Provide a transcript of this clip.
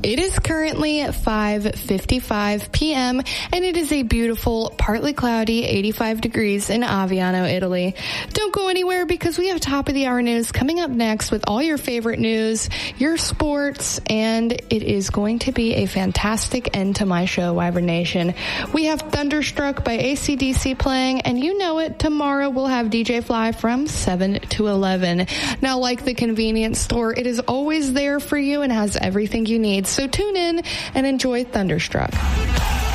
It is currently 5:55 p.m. and it is a beautiful, partly cloudy, 85 degrees in Aviano, Italy. Don't go anywhere because we have top of the hour news coming up next with all your favorite news, your sports, and it is going to be a fantastic end to my show, Wyvern Nation. We have Thunderstruck by AC/DC playing, and you know it, tomorrow we'll have DJ Fly from 7 to 11. Now, like the convenience store, it is always there for you and has everything you need. So tune in and enjoy Thunderstruck.